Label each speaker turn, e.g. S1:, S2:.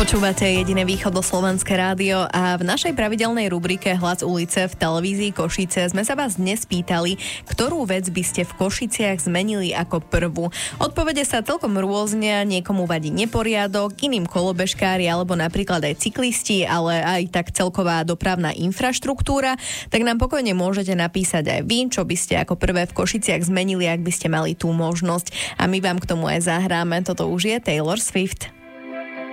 S1: Počúvate jediné východoslovenské rádio a v našej pravidelnej rubrike Hlas ulice v televízii Košice sme sa vás dnes pýtali, ktorú vec by ste v Košiciach zmenili ako prvú. Odpovede sa celkom rôzne, niekomu vadí neporiadok, iným kolobežkári alebo napríklad aj cyklisti, ale aj tak celková dopravná infraštruktúra. Tak nám pokojne môžete napísať aj vy, čo by ste ako prvé v Košiciach zmenili, ak by ste mali tú možnosť. A my vám k tomu aj zahráme. Toto už je Taylor Swift.